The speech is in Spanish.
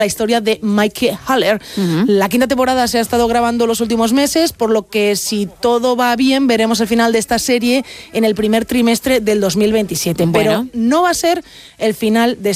la historia de Mike Haller. La quinta temporada se ha estado grabando los últimos meses, por lo que si todo va bien, veremos el final de esta serie en el primer trimestre del 2027. Bueno. Pero no va a ser el final de